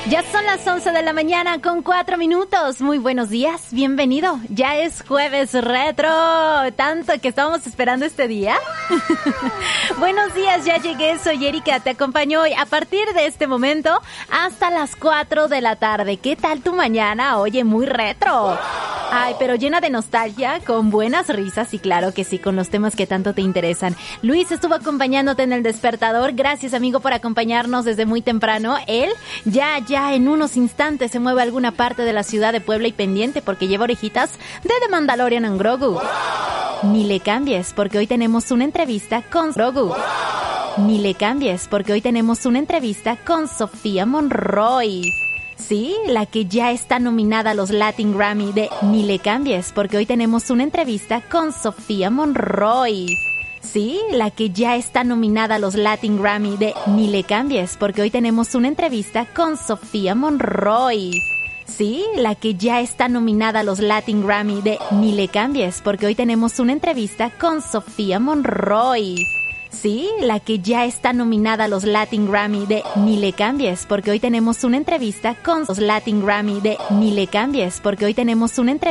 Ya son las 11 de la mañana con 4 minutos. Muy buenos días, bienvenido. Ya es jueves retro. Tanto que estábamos esperando este día. Buenos días, ya llegué. Soy Erika, te acompaño hoy a partir de este momento hasta las 4 de la tarde. ¿Qué tal tu mañana? Oye, muy retro. Ay, pero llena de nostalgia, con buenas risas y claro que sí, con los temas que tanto te interesan. Luis estuvo acompañándote en el despertador. Gracias, amigo, por acompañarnos desde muy temprano. Él ya en unos instantes se mueve a alguna parte de la ciudad de Puebla y pendiente porque lleva orejitas de The Mandalorian and Grogu. Ni le cambies porque hoy tenemos una entrevista con Grogu. Ni le cambies porque hoy tenemos una entrevista con Sofía Monroy. Sí, la que ya está nominada a los Latin Grammy de Ni le cambies porque hoy tenemos una entrevista con Sofía Monroy. Sí, la que ya está nominada a los Latin Grammy de Ni le cambies porque hoy tenemos una entrevista con Sofía Monroy. Sí, la que ya está nominada a los Latin Grammy de Ni le cambies porque hoy tenemos una entrevista con Sofía Monroy. Sí, la que ya está nominada a los Latin Grammy de Ni le cambies porque hoy tenemos una entrevista con los Latin Grammy de Ni le cambies porque hoy tenemos una entrevista